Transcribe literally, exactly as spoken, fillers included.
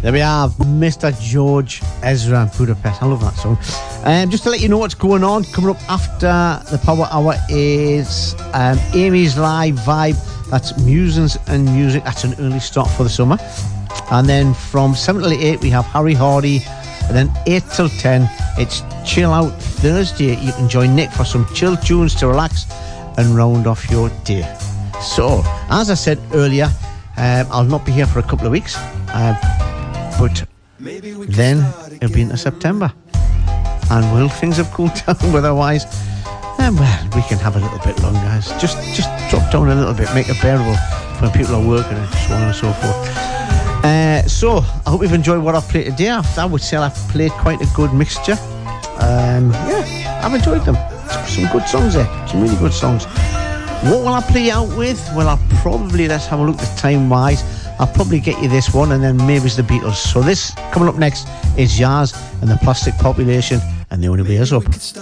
There we have Mister George Ezra in Budapest. I love that song. Um, just to let you know what's going on, coming up after the Power Hour is um, Amy's Live Vibe. That's Musings and Music. That's an early start for the summer. And then from seven till eight, we have Harry Hardy. And then eight till ten, it's Chill Out Thursday. You can join Nick for some chill tunes to relax and round off your day. So, as I said earlier, um, I'll not be here for a couple of weeks. Uh, But then it'll be into September, and will things have cooled down weather-wise? Um, well, we can have a little bit longer, guys. Just, just drop down a little bit, make it bearable when people are working and so on and so forth. Uh, so I hope you've enjoyed what I've played today. I would say I've played quite a good mixture. Um, yeah, I've enjoyed them. Some good songs there, some really good songs. What will I play out with? Well, I'll probably, let's have a look at time-wise. I'll probably get you this one, and then maybe it's the Beatles. So this, coming up next, is Yaz and the Plastic Population, and The Only Way Is Up.